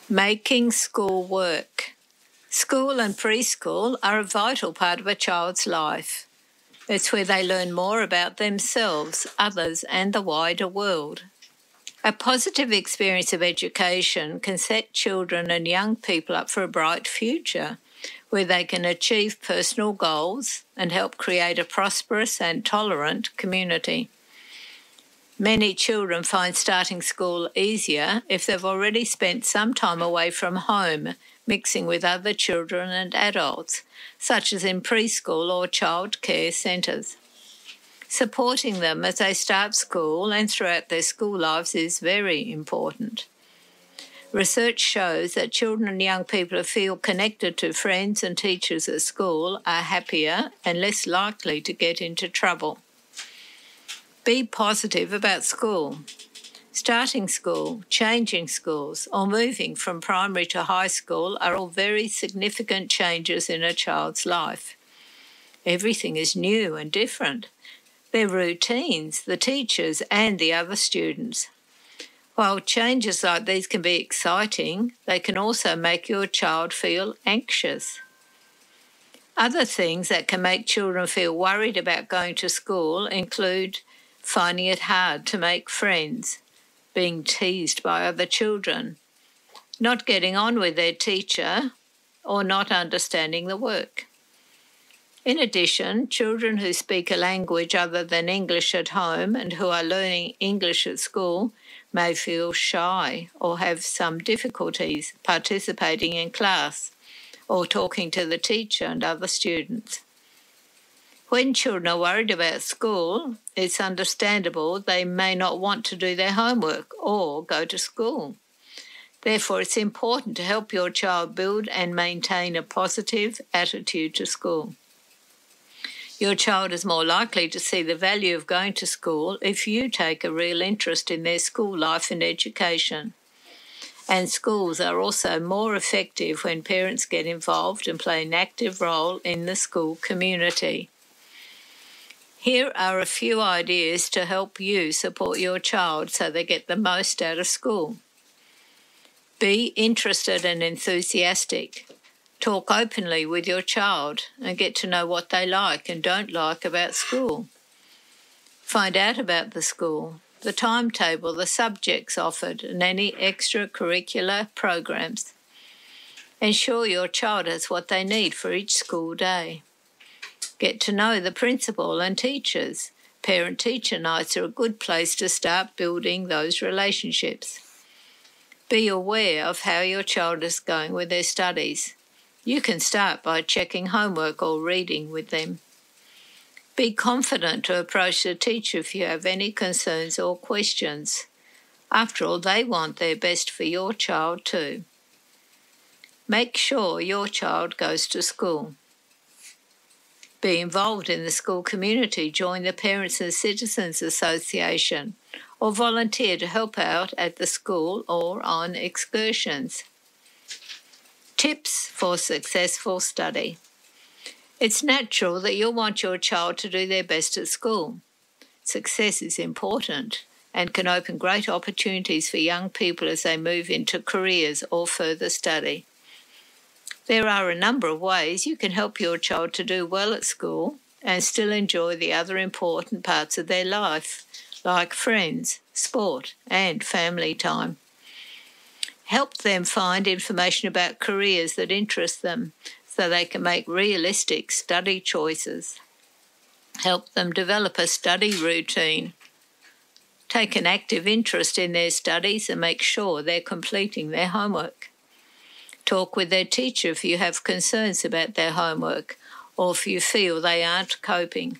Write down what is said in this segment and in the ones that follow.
Making school work. School and preschool are a vital part of a child's life. It's where they learn more about themselves, others, and the wider world. A positive experience of education can set children and young people up for a bright future, where they can achieve personal goals and help create a prosperous and tolerant community. Many children find starting school easier if they've already spent some time away from home, mixing with other children and adults, such as in preschool or child care centres. Supporting them as they start school and throughout their school lives is very important. Research shows that children and young people who feel connected to friends and teachers at school are happier and less likely to get into trouble. Be positive about school. Starting school, changing schools, or moving from primary to high school are all very significant changes in a child's life. Everything is new and different. Their routines, the teachers, and the other students. While changes like these can be exciting, they can also make your child feel anxious. Other things that can make children feel worried about going to school include finding it hard to make friends, being teased by other children, not getting on with their teacher, or not understanding the work. In addition, children who speak a language other than English at home and who are learning English at school may feel shy or have some difficulties participating in class or talking to the teacher and other students. When children are worried about school, it's understandable they may not want to do their homework or go to school. Therefore, it's important to help your child build and maintain a positive attitude to school. Your child is more likely to see the value of going to school if you take a real interest in their school life and education. And schools are also more effective when parents get involved and play an active role in the school community. Here are a few ideas to help you support your child so they get the most out of school. Be interested and enthusiastic. Talk openly with your child and get to know what they like and don't like about school. Find out about the school, the timetable, the subjects offered, and any extracurricular programs. Ensure your child has what they need for each school day. Get to know the principal and teachers. Parent-teacher nights are a good place to start building those relationships. Be aware of how your child is going with their studies. You can start by checking homework or reading with them. Be confident to approach the teacher if you have any concerns or questions. After all, they want their best for your child too. Make sure your child goes to school. Be involved in the school community. Join the Parents and Citizens Association or volunteer to help out at the school or on excursions. Tips for successful study. It's natural that you'll want your child to do their best at school. Success is important and can open great opportunities for young people as they move into careers or further study. There are a number of ways you can help your child to do well at school and still enjoy the other important parts of their life, like friends, sport, and family time. Help them find information about careers that interest them so they can make realistic study choices. Help them develop a study routine. Take an active interest in their studies and make sure they're completing their homework. Talk with their teacher if you have concerns about their homework or if you feel they aren't coping.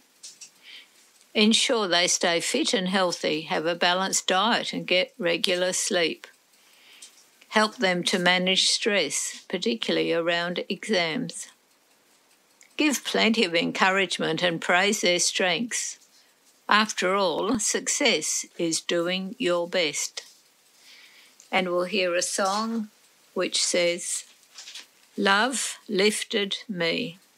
Ensure they stay fit and healthy, have a balanced diet and get regular sleep. Help them to manage stress, particularly around exams. Give plenty of encouragement and praise their strengths. After all, success is doing your best. And we'll hear a song which says, "Love lifted me."